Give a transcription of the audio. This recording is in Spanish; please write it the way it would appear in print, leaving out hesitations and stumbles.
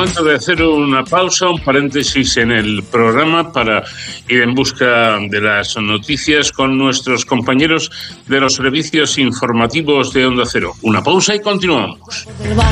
momento de hacer una pausa, un paréntesis en el programa para ir en busca de las noticias con nuestros compañeros de los servicios informativos de Onda Cero. Una pausa y continuamos.